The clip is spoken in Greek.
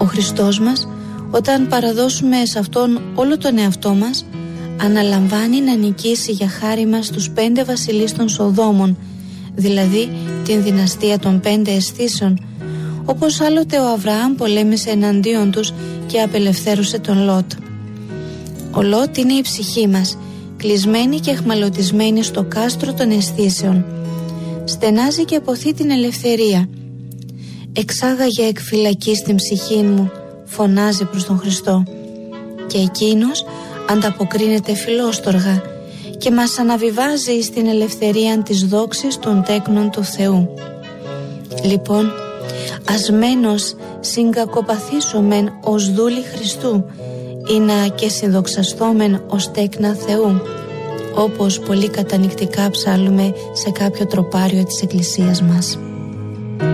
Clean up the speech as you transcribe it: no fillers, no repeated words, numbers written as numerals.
Χριστός μας, όταν παραδώσουμε σε Αυτόν όλο τον εαυτό μας, αναλαμβάνει να νικήσει για χάρη μας τους 5 βασιλείς των Σοδόμων, δηλαδή την δυναστεία των 5 αισθήσεων, όπως άλλοτε ο Αβραάμ πολέμησε εναντίον τους και απελευθέρωσε τον Λότ. Ο Λότ είναι η ψυχή μας, κλεισμένη και αιχμαλωτισμένη στο κάστρο των αισθήσεων. Στενάζει και αποθεί την ελευθερία. «Εξάγαγε εκ φυλακής την ψυχή μου», φωνάζει προς τον Χριστό. Και εκείνος ανταποκρίνεται φιλόστοργα και μας αναβιβάζει στην ελευθερία της δόξης των τέκνων του Θεού. Λοιπόν, ασμένος συγκακοπαθήσομεν ως δούλοι Χριστού, ή να και συνδοξαστόμεν ως τέκνα Θεού, όπως πολύ κατανοητικά ψάλλουμε σε κάποιο τροπάριο της Εκκλησίας μας.